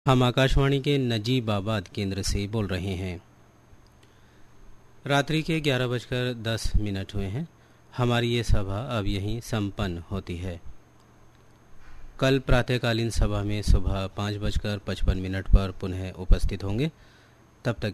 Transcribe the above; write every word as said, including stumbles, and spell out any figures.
हम आकाशवाणी के नजीबाबाद केंद्र से बोल रहे हैं। रात्रि के ग्यारह बजकर दस मिनट हुए हैं। हमारी ये सभा अब यहीं संपन्न होती है। कल प्रातःकालीन सभा में सुबह पाँच बजकर पचपन मिनट पर पुनः उपस्थित होंगे। तब तक